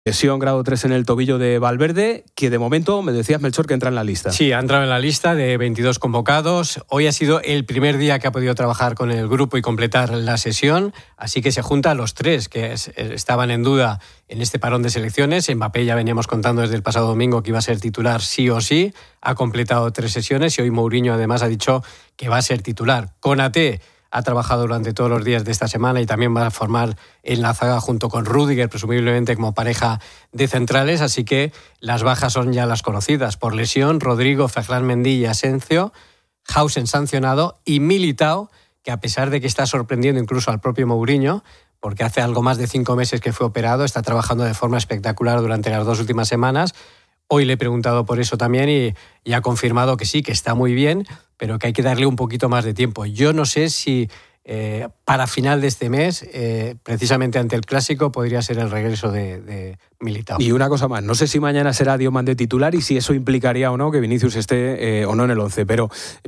Lesión grado 3 en el tobillo de Valverde, que de momento, me decías, Melchor, que entra en la lista. Sí, ha entrado en la lista de 22 convocados. Hoy ha sido el primer día que ha podido trabajar con el grupo y completar la sesión, así que se juntan los tres que estaban en duda en este parón de selecciones. Mbappé ya veníamos contando desde el pasado domingo que iba a ser titular sí o sí, ha completado 3 sesiones y hoy Mourinho además ha dicho que va a ser titular. Konaté ha trabajado durante todos los días de esta semana y también va a formar en la zaga junto con Rüdiger, presumiblemente como pareja de centrales, así que las bajas son ya las conocidas. Por lesión, Rodrigo, Ferland Mendy y Asensio, Hausen sancionado y Militao, que a pesar de que está sorprendiendo incluso al propio Mourinho, porque hace algo más de 5 meses que fue operado, está trabajando de forma espectacular durante las 2 últimas semanas. Hoy le he preguntado por eso también y ha confirmado que sí, que está muy bien, pero que hay que darle un poquito más de tiempo. Yo no sé si para final de este mes, precisamente ante el Clásico, podría ser el regreso de Militao. Y una cosa más, no sé si mañana será Diomandé titular y si eso implicaría o no que Vinicius esté o no en el 11, pero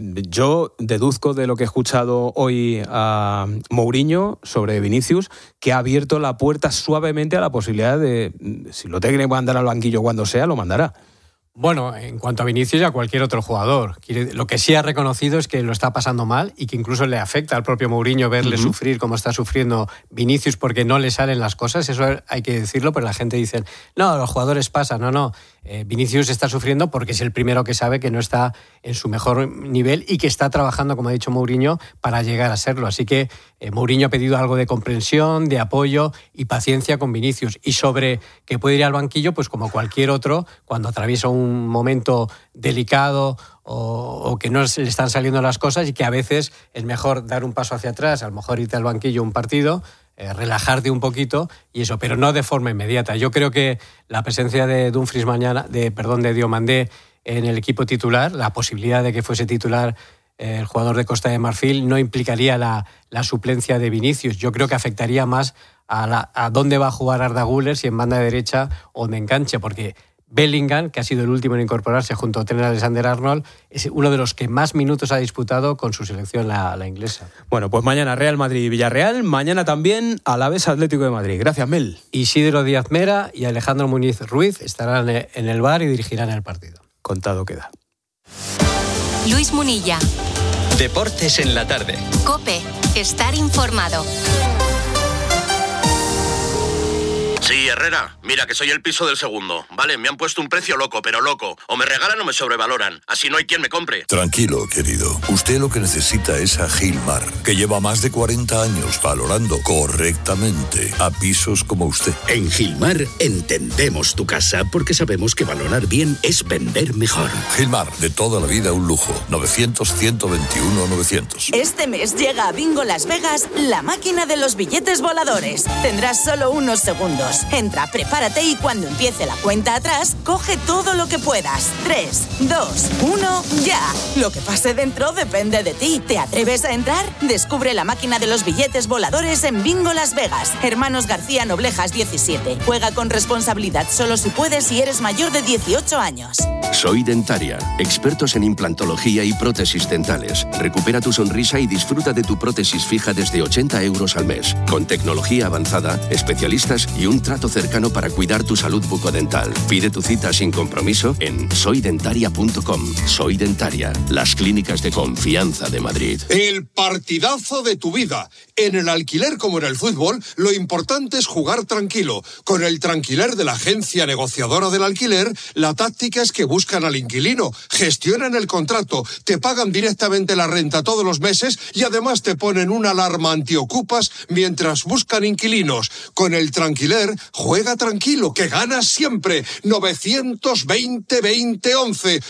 yo deduzco de lo que he escuchado hoy a Mourinho sobre Vinicius, que ha abierto la puerta suavemente a la posibilidad de, si lo tiene que mandar al banquillo cuando sea, lo mandará. Bueno, en cuanto a Vinicius y a cualquier otro jugador. Lo que sí ha reconocido es que lo está pasando mal y que incluso le afecta al propio Mourinho verle sufrir como está sufriendo Vinicius porque no le salen las cosas. Eso hay que decirlo, pero la gente dice, no, los jugadores pasan. No. Vinicius está sufriendo porque es el primero que sabe que no está en su mejor nivel y que está trabajando, como ha dicho Mourinho, para llegar a serlo. Así que Mourinho ha pedido algo de comprensión, de apoyo y paciencia con Vinicius. Y sobre que puede ir al banquillo, pues como cualquier otro, cuando atraviesa un momento delicado o que no le están saliendo las cosas y que a veces es mejor dar un paso hacia atrás, a lo mejor irte al banquillo un partido, relajarte un poquito y eso, pero no de forma inmediata. Yo creo que la presencia de Dumfries de Diomandé en el equipo titular, la posibilidad de que fuese titular el jugador de Costa de Marfil, no implicaría la suplencia de Vinicius. Yo creo que afectaría más a dónde va a jugar Arda Güler, si en banda derecha o de enganche, porque Bellingham, que ha sido el último en incorporarse junto a Trent Alexander-Arnold, es uno de los que más minutos ha disputado con su selección, la inglesa. Bueno, pues mañana Real Madrid y Villarreal, mañana también Alavés Atlético de Madrid. Gracias, Mel. Isidro Díaz Mera y Alejandro Muñiz Ruiz estarán en el bar y dirigirán el partido. Contado queda. Luis Munilla. Deportes en la tarde. COPE. Estar informado. Sí, Herrera, mira que soy el piso del segundo. Vale, me han puesto un precio loco, pero loco. O me regalan o me sobrevaloran. Así no hay quien me compre. Tranquilo, querido. Usted lo que necesita es a Gilmar, que lleva más de 40 años valorando correctamente a pisos como usted. En Gilmar entendemos tu casa porque sabemos que valorar bien es vender mejor. Gilmar, de toda la vida un lujo. 900-121-900. Este mes llega a Bingo Las Vegas la máquina de los billetes voladores. Tendrás solo unos segundos. Entra, prepárate y cuando empiece la cuenta atrás, coge todo lo que puedas. 3, 2, 1, ya. Lo que pase dentro depende de ti. ¿Te atreves a entrar? Descubre la máquina de los billetes voladores en Bingo Las Vegas. Hermanos García Noblejas 17. Juega con responsabilidad solo si puedes y eres mayor de 18 años. Soy Dentaria, expertos en implantología y prótesis dentales. Recupera tu sonrisa y disfruta de tu prótesis fija desde 80 euros al mes. Con tecnología avanzada, especialistas y un trato cercano para cuidar tu salud bucodental. Pide tu cita sin compromiso en soydentaria.com. Soy Dentaria, las clínicas de confianza de Madrid. El partidazo de tu vida. En el alquiler como en el fútbol, lo importante es jugar tranquilo. Con el Tranquiler de la agencia negociadora del alquiler, la táctica es que buscan al inquilino, gestionan el contrato, te pagan directamente la renta todos los meses y además te ponen una alarma antiocupas mientras buscan inquilinos. Con el Tranquiler, juega tranquilo, que ganas siempre. 920-2011.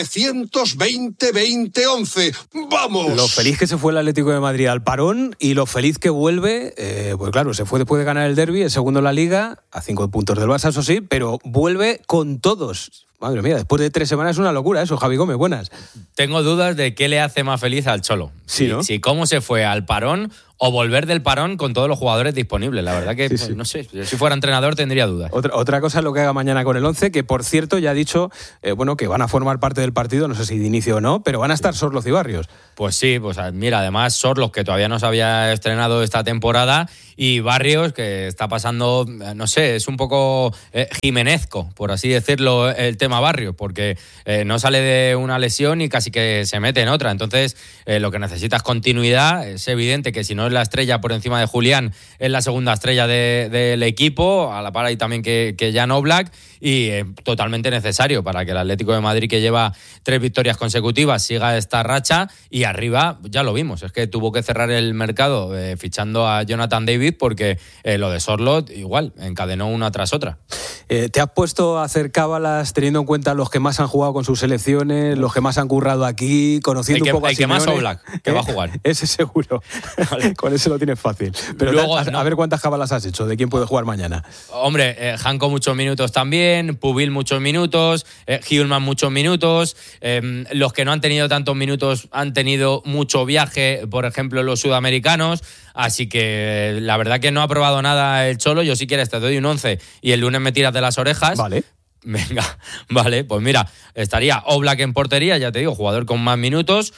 920-2011. ¡Vamos! Lo feliz que se fue el Atlético de Madrid al parón y lo feliz que vuelve, pues claro, se fue después de ganar el derbi, el segundo en la Liga, a 5 puntos del Barça, eso sí, pero vuelve con todos. Madre mía, después de 3 semanas es una locura eso. Javi Gómez, buenas. Tengo dudas de qué le hace más feliz al Cholo. Sí, ¿no? Si cómo se fue al parón o volver del parón con todos los jugadores disponibles. La verdad que, no sé, si fuera entrenador tendría dudas. Otra cosa es lo que haga mañana con el 11, que por cierto ya ha dicho que van a formar parte del partido, no sé si de inicio o no, pero van a estar Sorloz y Barrios. Pues sí, pues mira, además Sorloz, que todavía no se había estrenado esta temporada, y Barrios, que está pasando, no sé, es un poco jimenezco, por así decirlo, el tema Barrios, porque no sale de una lesión y casi que se mete en otra. Entonces, lo que necesita es continuidad. Es evidente que si no es la estrella por encima de Julián, es la segunda estrella del equipo, a la par ahí también que Jan Oblak, y totalmente necesario para que el Atlético de Madrid, que lleva 3 victorias consecutivas, siga esta racha. Y arriba, ya lo vimos, es que tuvo que cerrar el mercado fichando a Jonathan David, porque lo de Sorloth igual, encadenó una tras otra. ¿Te has puesto a hacer cábalas teniendo en cuenta los que más han jugado con sus selecciones, los que más han currado aquí, conociendo un poco a Simeone? El que más Oblak, que va a jugar. Ese seguro, vale. Con ese lo tienes fácil. Pero luego, a ver cuántas cábalas has hecho, de quién puede jugar mañana. Hombre, Janko muchos minutos también, Pubil muchos minutos, Hjulmand muchos minutos, los que no han tenido tantos minutos han tenido mucho viaje, por ejemplo los sudamericanos, así que la verdad que no ha probado nada el Cholo. Yo si quieres te doy un 11 y el lunes me tiras de las orejas. Vale. Venga, vale, pues mira, estaría Oblak en portería, ya te digo, jugador con más minutos,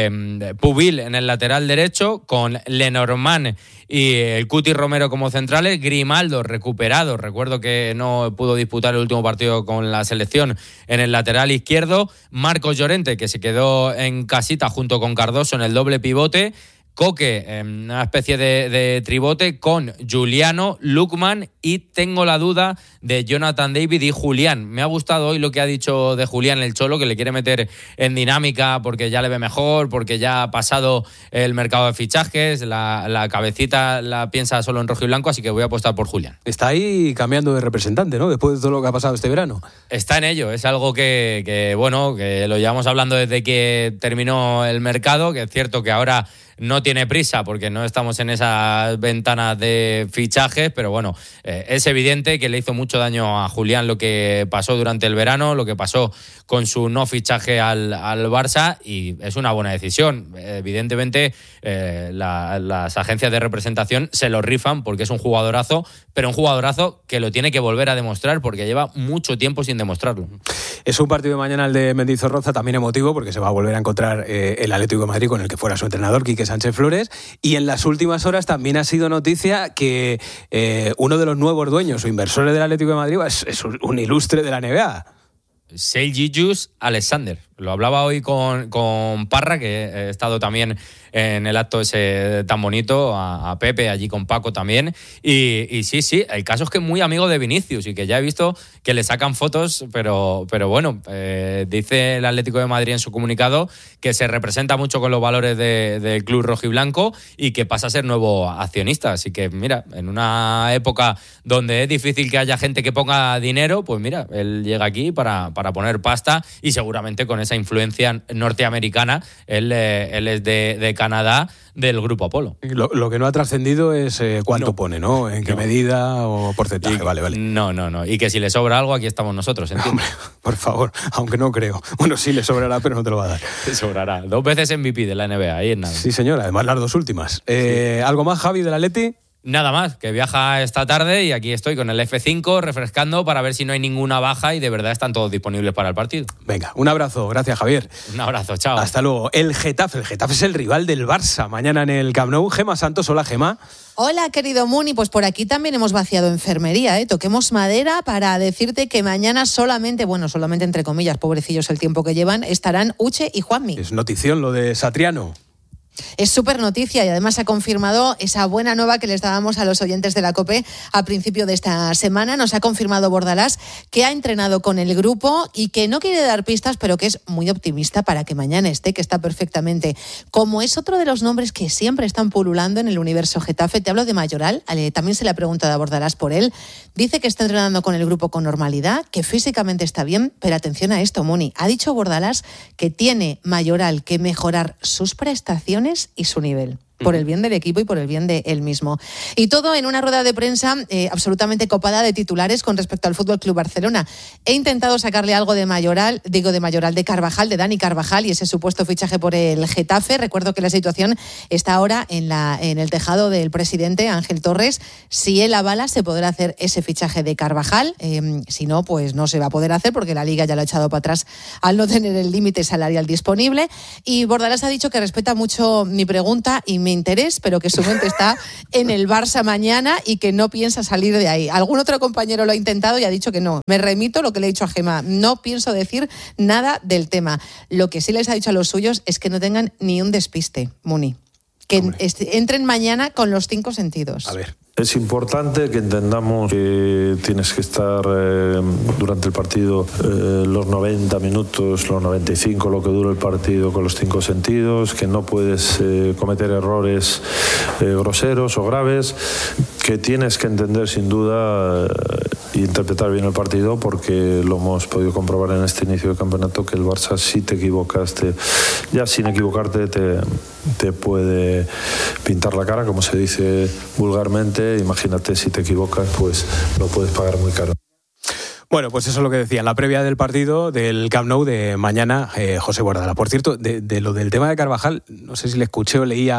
Pubil en el lateral derecho, con Lenormand y el Cuti Romero como centrales, Grimaldo recuperado, recuerdo que no pudo disputar el último partido con la selección, en el lateral izquierdo, Marcos Llorente, que se quedó en casita junto con Cardoso en el doble pivote, Coque en una especie de tribote con Juliano, Lukman, y tengo la duda de Jonathan David y Julián. Me ha gustado hoy lo que ha dicho de Julián el Cholo, que le quiere meter en dinámica porque ya le ve mejor, porque ya ha pasado el mercado de fichajes, la cabecita la piensa solo en rojo y blanco, así que voy a apostar por Julián. Está ahí cambiando de representante, ¿no? Después de todo lo que ha pasado este verano. Está en ello, es algo que lo llevamos hablando desde que terminó el mercado, que es cierto que ahora no tiene prisa porque no estamos en esas ventanas de fichajes, pero bueno, es evidente que le hizo mucho daño a Julián lo que pasó durante el verano, lo que pasó con su no fichaje al Barça, y es una buena decisión. Evidentemente las agencias de representación se lo rifan porque es un jugadorazo, pero un jugadorazo que lo tiene que volver a demostrar porque lleva mucho tiempo sin demostrarlo. Es un partido de mañana el de Mendizorroza también emotivo porque se va a volver a encontrar el Atlético de Madrid con el que fuera su entrenador, Quique Sánchez Flores, y en las últimas horas también ha sido noticia que uno de los nuevos dueños o inversores del Atlético de Madrid es un ilustre de la NBA. Shai Gilgeous-Alexander. Lo hablaba hoy con Parra, que he estado también en el acto ese tan bonito, a Pepe, allí con Paco también. Y sí, el caso es que es muy amigo de Vinicius y que ya he visto que le sacan fotos, pero bueno, dice el Atlético de Madrid en su comunicado que se representa mucho con los valores del club rojiblanco y que pasa a ser nuevo accionista. Así que mira, en una época donde es difícil que haya gente que ponga dinero, pues mira, él llega aquí para poner pasta y seguramente con esa influencia norteamericana. Él es de Canadá, del Grupo Apolo. Lo que no ha trascendido es cuánto pone, ¿no? En qué medida o porcentaje. Vale. No. Y que si le sobra algo, aquí estamos nosotros, ¿entiendes? Hombre, por favor, aunque no creo. Bueno, sí le sobrará, pero no te lo va a dar. Le sobrará. 2 veces MVP de la NBA, ahí es nada. Sí, señor, además las 2 últimas. Sí. ¿Algo más, Javi, del Atleti? Nada más, que viaja esta tarde y aquí estoy con el F5 refrescando para ver si no hay ninguna baja y de verdad están todos disponibles para el partido. Venga, un abrazo, gracias Javier. Un abrazo, chao. Hasta luego. El Getafe es el rival del Barça mañana en el Camp Nou. Gema Santos, hola Gema. Hola, querido Muni, pues por aquí también hemos vaciado enfermería, Toquemos madera para decirte que mañana solamente entre comillas, pobrecillos el tiempo que llevan, estarán Uche y Juanmi. Es notición lo de Satriano. Es súper noticia y además ha confirmado esa buena nueva que les dábamos a los oyentes de la COPE a principio de esta semana. Nos ha confirmado Bordalás que ha entrenado con el grupo y que no quiere dar pistas, pero que es muy optimista para que mañana esté, que está perfectamente. Como es otro de los nombres que siempre están pululando en el universo Getafe, te hablo de Mayoral, también se le ha preguntado a Bordalás por él. Dice que está entrenando con el grupo con normalidad, que físicamente está bien, pero atención a esto, Muni. Ha dicho Bordalás que tiene Mayoral que mejorar sus prestaciones y su nivel. por el bien del equipo y por el bien de él mismo. Y todo en una rueda de prensa absolutamente copada de titulares con respecto al FC Barcelona. He intentado sacarle algo de Mayoral, de Carvajal, de Dani Carvajal y ese supuesto fichaje por el Getafe. Recuerdo que la situación está ahora en el tejado del presidente Ángel Torres. Si él avala, se podrá hacer ese fichaje de Carvajal. Si no, pues no se va a poder hacer porque la Liga ya lo ha echado para atrás al no tener el límite salarial disponible. Y Bordalás ha dicho que respeta mucho mi pregunta y mi interés, pero que su mente está en el Barça mañana y que no piensa salir de ahí. Algún otro compañero lo ha intentado y ha dicho que no. Me remito a lo que le he dicho a Gemma. No pienso decir nada del tema. Lo que sí les ha dicho a los suyos es que no tengan ni un despiste, Muni. Que entren mañana con los 5 sentidos. A ver. Es importante que entendamos que tienes que estar durante el partido los 90 minutos, los 95, lo que dure el partido, con los 5 sentidos, que no puedes cometer errores groseros o graves, que tienes que entender sin duda e interpretar bien el partido, porque lo hemos podido comprobar en este inicio de campeonato que el Barça, si te equivocas, ya sin equivocarte te puede pintar la cara, como se dice vulgarmente. Imagínate, si te equivocas, pues lo puedes pagar muy caro. Bueno, pues eso es lo que decía en la previa del partido del Camp Nou de mañana, José Bordalás. Por cierto, de lo del tema de Carvajal, no sé si le escuché o leí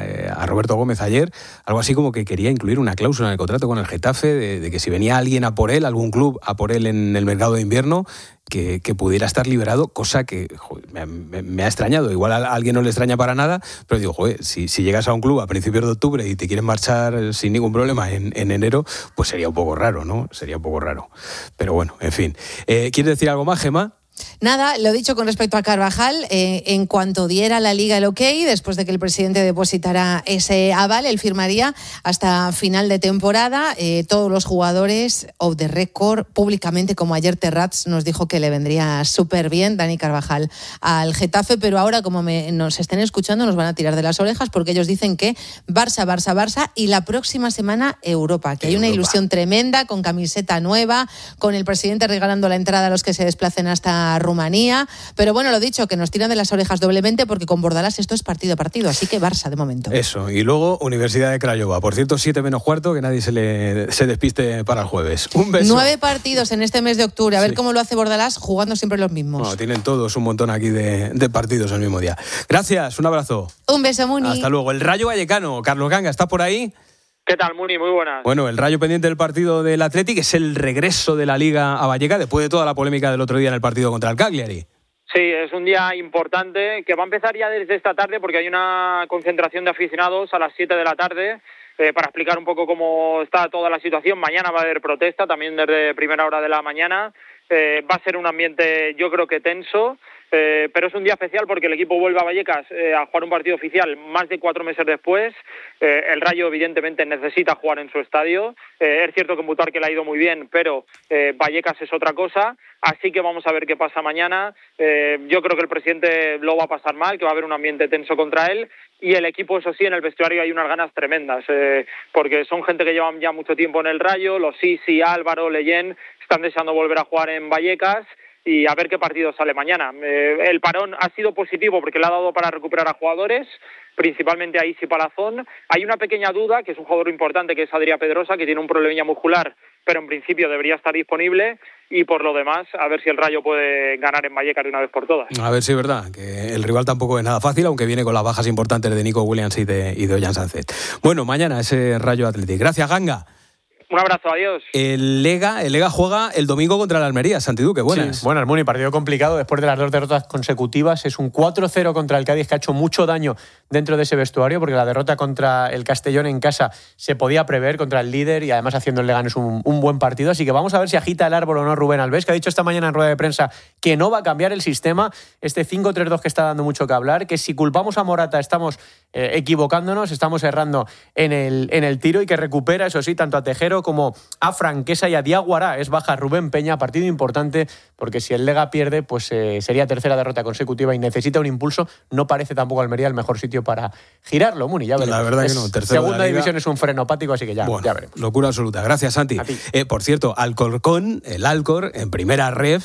a Roberto Gómez ayer, algo así como que quería incluir una cláusula en el contrato con el Getafe, de que si venía alguien a por él, algún club a por él en el mercado de invierno, que pudiera estar liberado, cosa que me ha extrañado. Igual a alguien no le extraña para nada, pero digo, si llegas a un club a principios de octubre y te quieren marchar sin ningún problema en enero, pues sería un poco raro, ¿no? Sería un poco raro. Pero bueno, en fin. ¿Quieres decir algo más, Gemma? Nada, lo dicho con respecto a Carvajal, en cuanto diera la Liga el ok, después de que el presidente depositara ese aval, él firmaría hasta final de temporada. Todos los jugadores off the record, públicamente, como ayer Terrats nos dijo que le vendría súper bien Dani Carvajal al Getafe, pero ahora, como nos estén escuchando, nos van a tirar de las orejas porque ellos dicen que Barça y la próxima semana Europa, que hay una ilusión tremenda con camiseta nueva, con el presidente regalando la entrada a los que se desplacen hasta Rumanía, pero bueno, lo dicho, que nos tiran de las orejas doblemente porque con Bordalás esto es partido a partido, así que Barça de momento. Eso, y luego Universidad de Craiova. Por cierto, 7:45, que nadie se despiste para el jueves. Un beso. 9 partidos en este mes de octubre, a ver cómo lo hace Bordalás jugando siempre los mismos. Bueno, tienen todos un montón aquí de partidos el mismo día. Gracias, un abrazo. Un beso, Muni. Hasta luego. El Rayo Vallecano, Carlos Ganga, ¿está por ahí? ¿Qué tal, Muni? Muy buenas. Bueno, el Rayo pendiente del partido del Athletic, es el regreso de la Liga a Vallecas después de toda la polémica del otro día en el partido contra el Cagliari. Sí, es un día importante que va a empezar ya desde esta tarde porque hay una concentración de aficionados a las 7 de la tarde para explicar un poco cómo está toda la situación. Mañana va a haber protesta también desde primera hora de la mañana. Va a ser un ambiente, yo creo que tenso. Pero es un día especial porque el equipo vuelve a Vallecas a jugar un partido oficial más de 4 meses después. El Rayo evidentemente necesita jugar en su estadio. Es cierto que en Butarque le ha ido muy bien, pero Vallecas es otra cosa. Así que vamos a ver qué pasa mañana. Yo creo que el presidente lo va a pasar mal, que va a haber un ambiente tenso contra él. Y el equipo, eso sí, en el vestuario hay unas ganas tremendas, porque son gente que llevan ya mucho tiempo en el Rayo. Los Sisi, Álvaro, Leyen están deseando volver a jugar en Vallecas. Y a ver qué partido sale mañana. El parón ha sido positivo porque le ha dado para recuperar a jugadores, principalmente a Isi Palazón. Hay una pequeña duda, que es un jugador importante, que es Adrià Pedrosa, que tiene un problemilla muscular, pero en principio debería estar disponible. Y por lo demás, a ver si el Rayo puede ganar en Vallecas de una vez por todas. A ver si es verdad, que el rival tampoco es nada fácil, aunque viene con las bajas importantes de Nico Williams y de Ollán Sánchez. Bueno, mañana ese Rayo Athletic. Gracias, Ganga. Un abrazo, adiós. El Lega juega el domingo contra el Almería. Santi Duque, buenas. Sí, buenas, Muni. Partido complicado después de las 2 derrotas consecutivas. Es un 4-0 contra el Cádiz que ha hecho mucho daño dentro de ese vestuario, porque la derrota contra el Castellón en casa se podía prever contra el líder y además haciendo el Leganés un buen partido. Así que vamos a ver si agita el árbol o no Rubén Alves, que ha dicho esta mañana en rueda de prensa que no va a cambiar el sistema, este 5-3-2 que está dando mucho que hablar, que si culpamos a Morata estamos equivocándonos, estamos errando en el tiro, y que recupera, eso sí, tanto a Tejero como a Franquesa y a Diaguará. Es baja Rubén Peña, partido importante, porque si el Lega pierde, pues sería tercera derrota consecutiva y necesita un impulso. No parece tampoco Almería el mejor sitio para girarlo, Muni, ya veremos. La verdad que no. Segunda división es un frenopático, así que ya veremos. Locura absoluta. Gracias, Santi. Por cierto, el Alcor, en primera ref,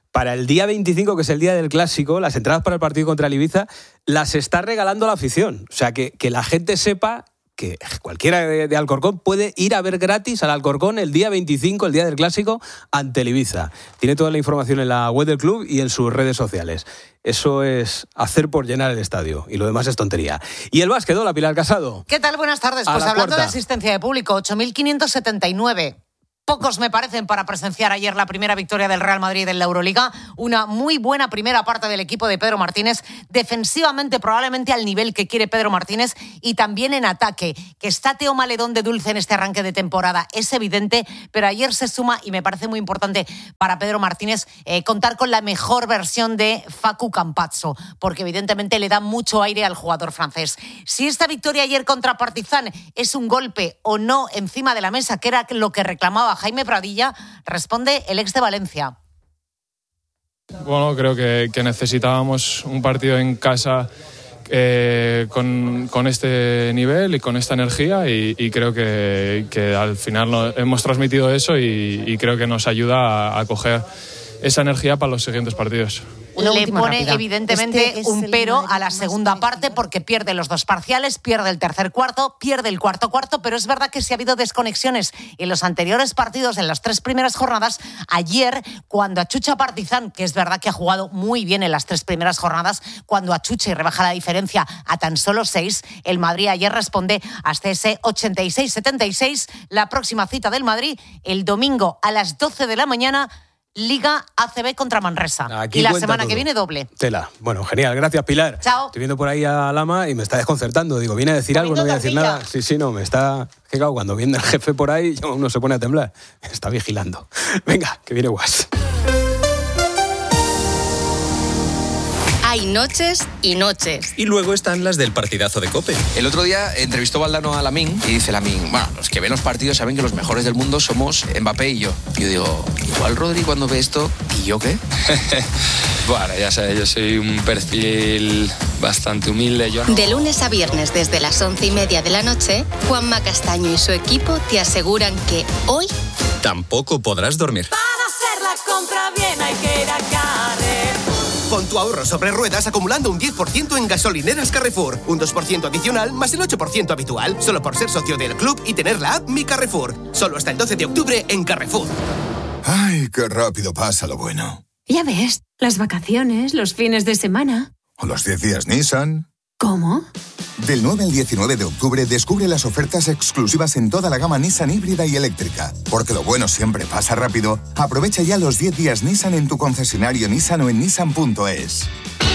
para el día 25, que es el día del Clásico, las entradas para el partido contra el Ibiza las está regalando la afición. O sea, que la gente sepa que cualquiera de Alcorcón puede ir a ver gratis al Alcorcón el día 25, el día del Clásico, ante el Ibiza. Tiene toda la información en la web del club y en sus redes sociales. Eso es hacer por llenar el estadio y lo demás es tontería. Y el básquet, hola Pilar Casado. ¿Qué tal? Buenas tardes. Pues hablando de asistencia de público, 8.579. Pocos me parecen para presenciar ayer la primera victoria del Real Madrid en la Euroliga. Una muy buena primera parte del equipo de Pedro Martínez, defensivamente probablemente al nivel que quiere Pedro Martínez y también en ataque, que está Teo Maledón de dulce en este arranque de temporada. Es evidente, pero ayer se suma, y me parece muy importante para Pedro Martínez, contar con la mejor versión de Facu Campazzo, porque evidentemente le da mucho aire al jugador francés. Si esta victoria ayer contra Partizan es un golpe o no encima de la mesa, que era lo que reclamaba Jaime Pradilla, responde el ex de Valencia. Bueno, creo que necesitábamos un partido en casa con este nivel y con esta energía y creo que al final hemos transmitido eso y creo que nos ayuda a coger esa energía para los siguientes partidos. Le pone evidentemente un pero a la segunda parte porque pierde los dos parciales, pierde el tercer cuarto, pierde el cuarto, pero es verdad que sí ha habido desconexiones en los anteriores partidos, en las 3 primeras jornadas. Ayer, cuando achucha Partizan, que es verdad que ha jugado muy bien en las 3 primeras jornadas, cuando achucha y rebaja la diferencia a tan solo 6, el Madrid ayer responde hasta ese 86-76. La próxima cita del Madrid, el domingo a las 12 de la mañana, Liga ACB contra Manresa. Aquí y la cuenta semana todo. que viene doble. Tela. Bueno, genial. Gracias, Pilar. Chao. Estoy viendo por ahí a Lama y me está desconcertando. Digo, ¿viene a decir algo? No voy a decir nada. Sí, no, me está... Que claro, cuando viene el jefe por ahí, uno se pone a temblar. Me está vigilando. Venga, que viene Guas. Hay noches y noches. Y luego están las del partidazo de COPE. El otro día entrevistó Valdano a Lamine y dice Lamine, bueno, los que ven los partidos saben que los mejores del mundo somos Mbappé y yo. Y yo digo, igual Rodri cuando ve esto, ¿y yo qué? Bueno, ya sabes, yo soy un perfil bastante humilde. De lunes a viernes desde las 11:30 de la noche, Juanma Castaño y su equipo te aseguran que hoy tampoco podrás dormir. Para hacer la compra bien hay que ir a Carrefour. Pon tu ahorro sobre ruedas acumulando un 10% en gasolineras Carrefour. Un 2% adicional más el 8% habitual. Solo por ser socio del club y tener la app Mi Carrefour. Solo hasta el 12 de octubre en Carrefour. Ay, qué rápido pasa lo bueno. Ya ves, las vacaciones, los fines de semana. O los 10 días Nissan. ¿Cómo? Del 9 al 19 de octubre descubre las ofertas exclusivas en toda la gama Nissan híbrida y eléctrica. Porque lo bueno siempre pasa rápido. Aprovecha ya los 10 días Nissan en tu concesionario Nissan o en nissan.es.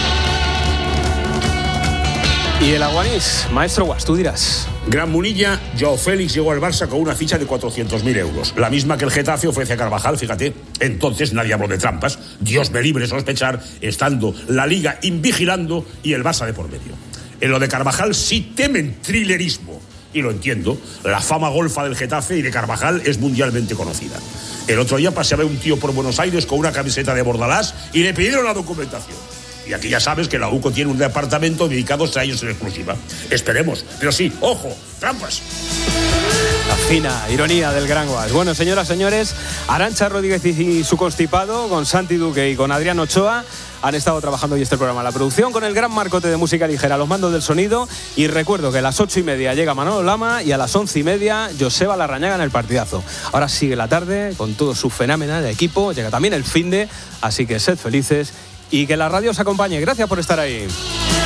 Y el Aguanís, maestro Guas, tú dirás. Gran Munilla, Joao Félix llegó al Barça con una ficha de 400.000 euros. La misma que el Getafe ofrece a Carvajal, fíjate. Entonces nadie habló de trampas. Dios me libre sospechar, estando la Liga invigilando y el Barça de por medio. En lo de Carvajal sí temen thrillerismo. Y lo entiendo. La fama golfa del Getafe y de Carvajal es mundialmente conocida. El otro día paseaba un tío por Buenos Aires con una camiseta de Bordalás y le pidieron la documentación. Y aquí ya sabes que la UCO tiene un departamento dedicado a ellos en exclusiva. Esperemos. Pero sí, ojo, trampas. La fina ironía del gran Guas. Bueno, señoras, señores, Arantxa Rodríguez y su constipado, con Santi Duque y con Adrián Ochoa, han estado trabajando hoy este programa. La producción con el gran Marcote de música ligera, los mandos del sonido. Y recuerdo que a las 8:30 llega Manolo Lama y a las 11:30 Joseba Larrañaga en el partidazo. Ahora sigue la tarde con todo su fenomenal equipo. Llega también el finde, así que sed felices y que la radio os acompañe. Gracias por estar ahí.